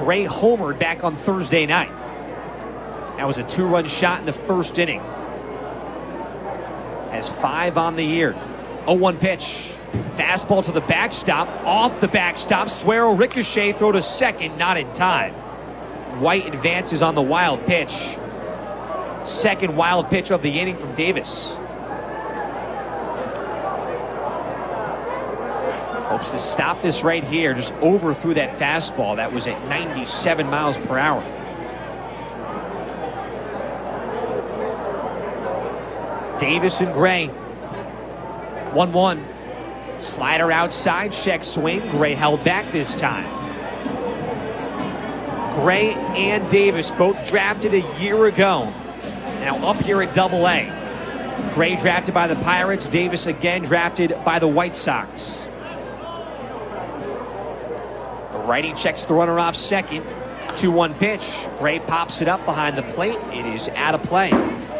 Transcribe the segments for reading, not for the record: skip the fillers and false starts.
Gray homered back on Thursday night. That was a 2-run shot in the first inning. Has 5 on the year. 0-1 pitch. Fastball to the backstop. Off the backstop. Suero ricochet. Throw to second. Not in time. White advances on the wild pitch. Second wild pitch of the inning from Davis. Hopes to stop this right here. Just overthrew that fastball. That was at 97 miles per hour. Davis and Gray. 1-1. Slider outside. Check swing. Gray held back this time. Gray and Davis both drafted a year ago. Now up here at Double-A. Gray drafted by the Pirates. Davis again drafted by the White Sox. The righty checks the runner off second. 2-1 pitch. Gray pops it up behind the plate. It is out of play.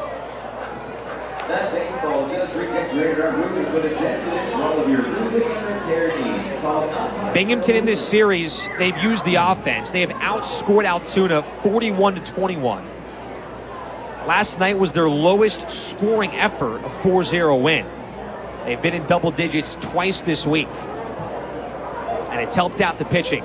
That baseball just redecorated our roofing with a definite all of your roofing and repair needs. Binghamton in this series, they've used the offense. They have outscored Altoona 41-21. Last night was their lowest scoring effort, a 4-0 win. They've been in double digits twice this week. And it's helped out the pitching.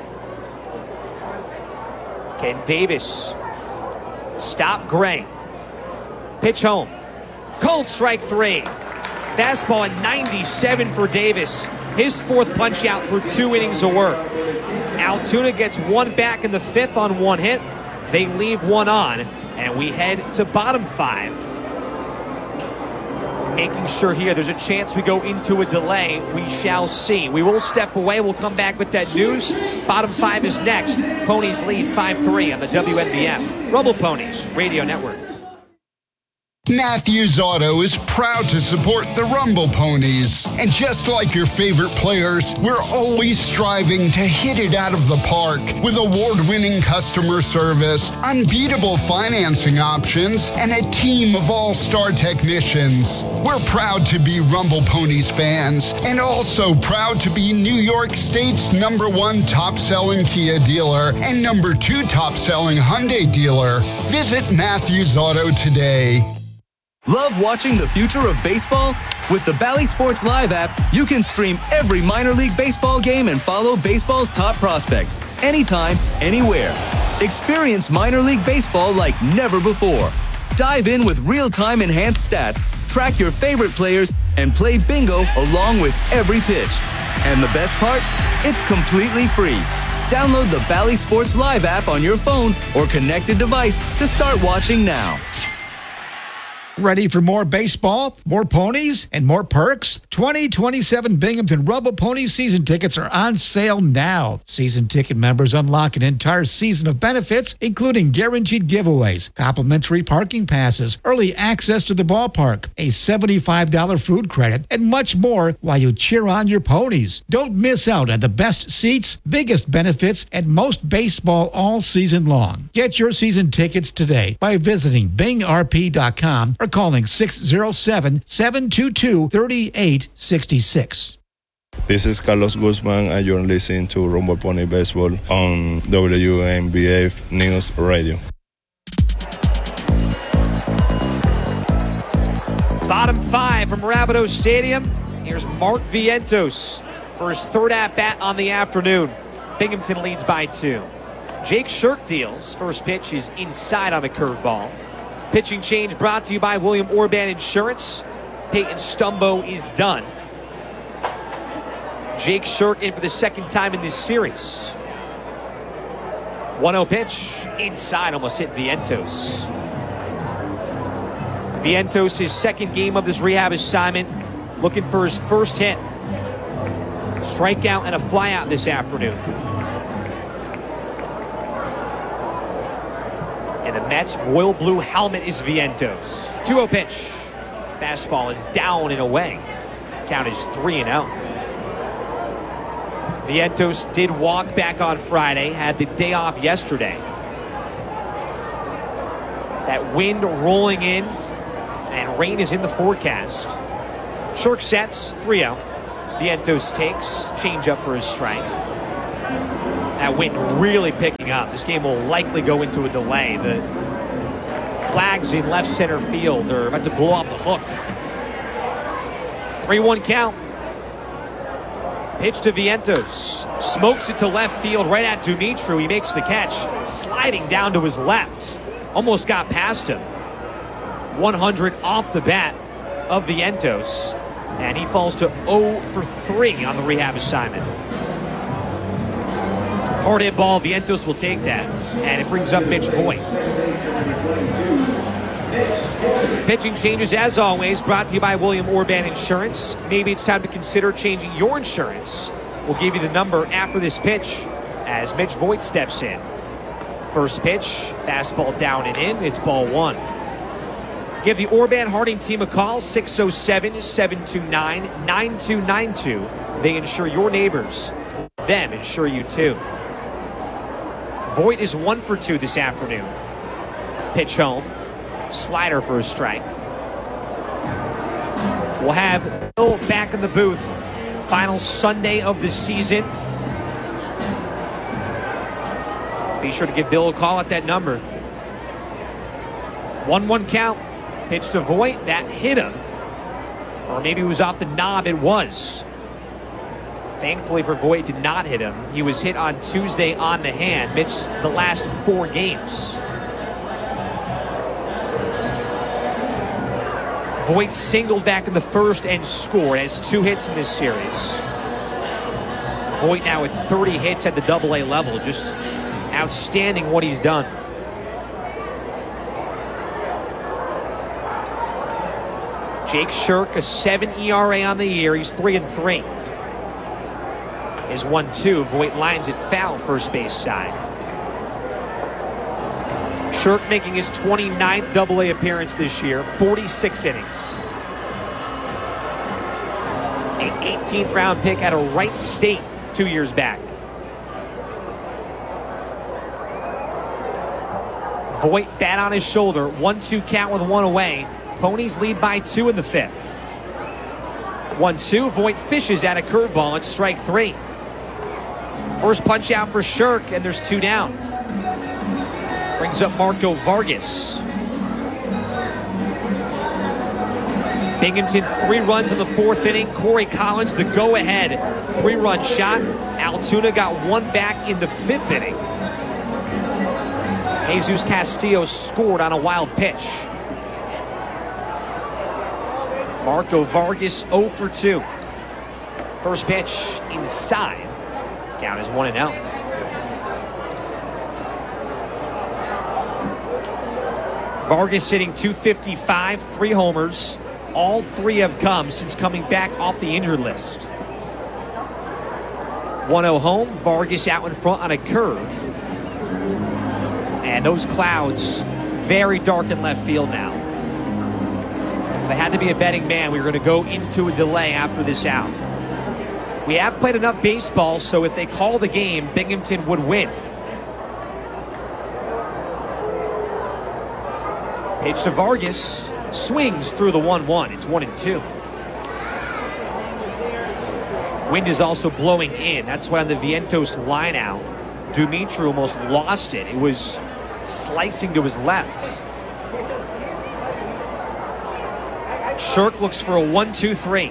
Can Davis stop Gray? Pitch home. Cold strike 3. Fastball at 97 for Davis. His fourth punch out through 2 innings of work. Altoona gets 1 back in the 5th on 1 hit. They leave 1 on, and we head to bottom 5. Making sure here there's a chance we go into a delay. We shall see. We will step away. We'll come back with that news. Bottom 5 is next. Ponies lead 5-3 on the WNBF. Rumble Ponies Radio Network. Matthews Auto is proud to support the Rumble Ponies. And just like your favorite players, we're always striving to hit it out of the park with award-winning customer service, unbeatable financing options, and a team of all-star technicians. We're proud to be Rumble Ponies fans and also proud to be New York State's #1 top-selling Kia dealer and #2 top-selling Hyundai dealer. Visit Matthews Auto today. Love watching the future of baseball? With the Bally Sports Live app, you can stream every minor league baseball game and follow baseball's top prospects anytime, anywhere. Experience minor league baseball like never before. Dive in with real-time enhanced stats, track your favorite players, and play bingo along with every pitch. And the best part? It's completely free. Download the Bally Sports Live app on your phone or connected device to start watching now. Ready for more baseball, more ponies, and more perks? 2027 Binghamton Rumble Ponies season tickets are on sale now. Season ticket members unlock an entire season of benefits, including guaranteed giveaways, complimentary parking passes, early access to the ballpark, a $75 food credit, and much more while you cheer on your ponies. Don't miss out on the best seats, biggest benefits, and most baseball all season long. Get your season tickets today by visiting bingrp.com or calling 607-722-3866. This is Carlos Guzman, and you're listening to Rumble Pony Baseball on WNBF News Radio. Bottom 5 from Rapido Stadium. Here's Mark Vientos for his third at-bat on the afternoon. Binghamton leads by 2. Jake Shirk deals. First pitch is inside on a curveball. Pitching change brought to you by William Orban Insurance. Peyton Stumbo is done. Jake Shirk in for the second time in this series. 1-0 pitch. Inside, almost hit Vientos. Vientos, his second game of this rehab assignment, looking for his first hit. Strikeout and a flyout this afternoon. And the Mets' royal blue helmet is Vientos. 2-0 pitch. Fastball is down and away. Count is 3-0. Vientos did walk back on Friday, had the day off yesterday. That wind rolling in, and rain is in the forecast. Shirk sets, 3-0. Vientos takes, change up for his strike. That wind really picking up. This game will likely go into a delay. The flags in left center field are about to blow off the hook. 3-1 count. Pitch to Vientos. Smokes it to left field right at Dumitru. He makes the catch, sliding down to his left. Almost got past him. 100 off the bat of Vientos. And he falls to 0 for 3 on the rehab assignment. Hard hit ball. Vientos will take that. And it brings up Mitch Voigt. Pitching changes, as always, brought to you by William Orban Insurance. Maybe it's time to consider changing your insurance. We'll give you the number after this pitch as Mitch Voigt steps in. First pitch, fastball down and in. It's ball 1. Give the Orban Harding team a call, 607-729-9292. They insure your neighbors. Them insure you too. Voigt is 1 for 2 this afternoon. Pitch home. Slider for a strike. We'll have Bill back in the booth. Final Sunday of the season. Be sure to give Bill a call at that number. 1-1 count. Pitch to Voigt. That hit him. Or maybe it was off the knob. It was. Thankfully for Voigt, did not hit him. He was hit on Tuesday on the hand. Missed the last 4 games. Voigt singled back in the first and scored. Has 2 hits in this series. Voigt now with 30 hits at the AA level. Just outstanding what he's done. Jake Shirk, a 7 ERA on the year. He's 3-3. Is 1-2. Voigt lines it foul first base side. Shirk making his 29th AA appearance this year, 46 innings. An 18th round pick out of Wright State 2 years back. Voigt bat on his shoulder, 1-2 count with 1 away. Ponies lead by 2 in the 5th. 1-2, Voigt fishes at a curveball. It's strike 3. First punch out for Shirk, and there's 2 down. Brings up Marco Vargas. Binghamton 3 runs in the 4th inning. Corey Collins, the go-ahead 3-run shot. Altoona got 1 back in the 5th inning. Jesus Castillo scored on a wild pitch. Marco Vargas 0 for 2. First pitch inside. Count is 1-0. Vargas hitting .255, 3 homers. All 3 have come since coming back off the injured list. 1-0 home. Vargas out in front on a curve. And those clouds very dark in left field now. If I had to be a betting man, we were going to go into a delay after this out. We have played enough baseball, so if they call the game, Binghamton would win. Pitch to Vargas, swings through the 1-1. It's 1-2. Wind is also blowing in. That's why on the Vientos line out, Dumitru almost lost it. It was slicing to his left. Shirk looks for a 1-2-3.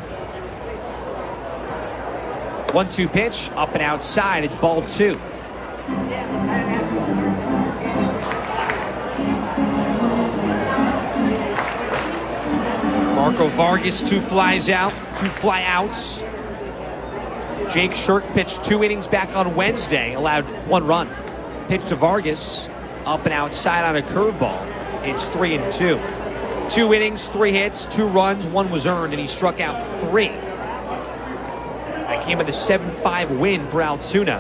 1-2 pitch, up and outside. It's ball 2. Marco Vargas, 2 flies out, 2 fly outs. Jake Shirk pitched 2 innings back on Wednesday, allowed 1 run. Pitch to Vargas, up and outside on a curveball. It's 3-2. 2 innings, 3 hits, 2 runs, 1 was earned, and he struck out 3. That came with a 7-5 win for Altoona.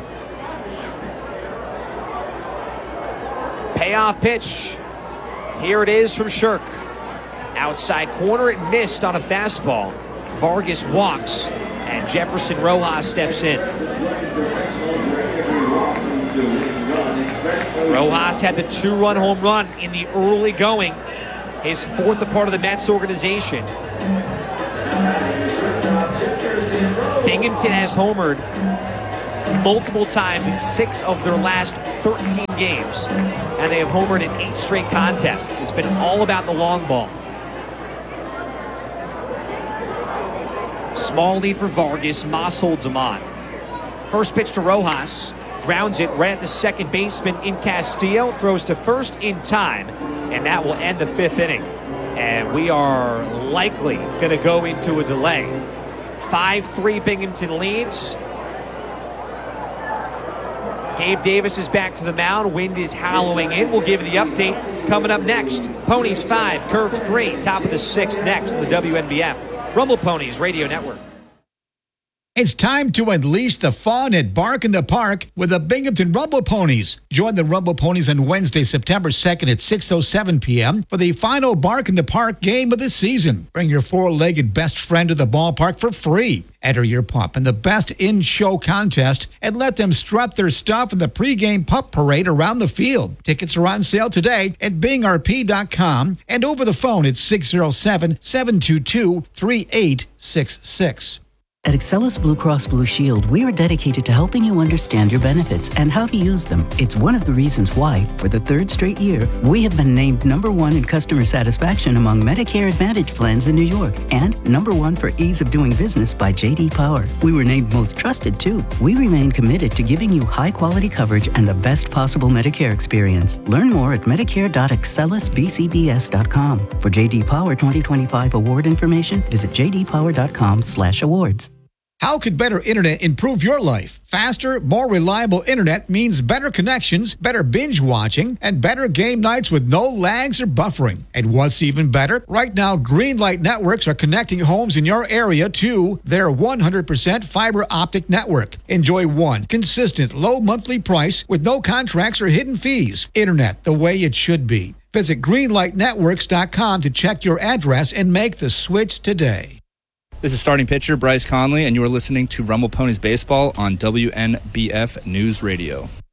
Payoff pitch. Here it is from Shirk. Outside corner, it missed on a fastball. Vargas walks, and Jefferson Rojas steps in. Rojas had the 2-run home run in the early going. His 4th a part of the Mets organization. Binghamton has homered multiple times in 6 of their last 13 games, and they have homered in 8 straight contests. It's been all about the long ball. Small lead for Vargas. Moss holds him on. First pitch to Rojas. Grounds it right at the second baseman in Castillo. Throws to first in time, and that will end the 5th inning. And we are likely going to go into a delay. 5-3 Binghamton leads. Gabe Davis is back to the mound. Wind is howling in. We'll give you the update coming up next. Ponies 5, Curve 3, top of the 6th next on the WNBF Rumble Ponies Radio Network. It's time to unleash the fun at Bark in the Park with the Binghamton Rumble Ponies. Join the Rumble Ponies on Wednesday, September 2nd at 6:07 p.m. for the final Bark in the Park game of the season. Bring your 4-legged best friend to the ballpark for free. Enter your pup in the Best in Show contest and let them strut their stuff in the pregame pup parade around the field. Tickets are on sale today at bingrp.com and over the phone at 607-722-3866. At Excellus Blue Cross Blue Shield, we are dedicated to helping you understand your benefits and how to use them. It's one of the reasons why, for the 3rd straight year, we have been named #1 in customer satisfaction among Medicare Advantage plans in New York and #1 for ease of doing business by J.D. Power. We were named most trusted, too. We remain committed to giving you high-quality coverage and the best possible Medicare experience. Learn more at medicare.excellusbcbs.com. For J.D. Power 2025 award information, visit jdpower.com/awards. How could better internet improve your life? Faster, more reliable internet means better connections, better binge watching, and better game nights with no lags or buffering. And what's even better? Right now, Greenlight Networks are connecting homes in your area to their 100% fiber optic network. Enjoy one consistent, low monthly price with no contracts or hidden fees. Internet the way it should be. Visit greenlightnetworks.com to check your address and make the switch today. This is starting pitcher Bryce Conley, and you are listening to Rumble Ponies Baseball on WNBF News Radio.